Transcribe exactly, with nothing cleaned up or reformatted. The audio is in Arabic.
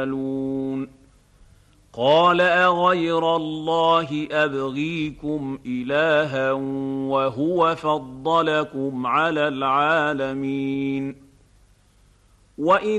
قال أغير الله أبغيكم إلها وهو فضلكم على العالمين. وإذ